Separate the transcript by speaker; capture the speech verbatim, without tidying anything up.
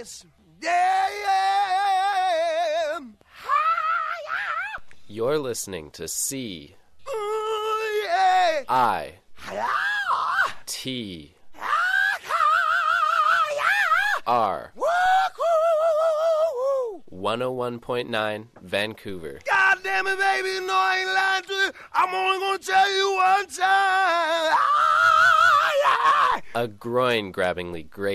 Speaker 1: yes. Yeah, yeah.
Speaker 2: You're listening to C
Speaker 1: Ooh, yeah.
Speaker 2: I T R one oh one point nine Vancouver.
Speaker 1: God damn it, baby, you know I ain't lying to you. I'm only gonna tell you one time.
Speaker 2: A groin-grabbingly great